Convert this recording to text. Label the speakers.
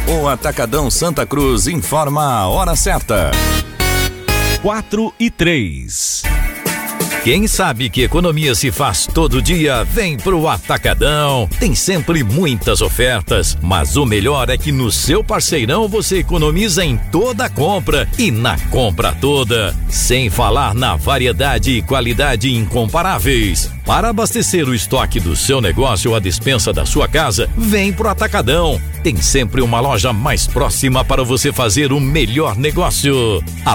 Speaker 1: O Atacadão Santa Cruz informa a hora certa.
Speaker 2: 4:03.
Speaker 3: Quem sabe que economia se faz todo dia, vem pro Atacadão. Tem sempre muitas ofertas, mas o melhor é que no seu parceirão você economiza em toda a compra e na compra toda. Sem falar na variedade e qualidade incomparáveis. Para abastecer o estoque do seu negócio ou a despensa da sua casa, vem pro Atacadão. Tem sempre uma loja mais próxima para você fazer o melhor negócio.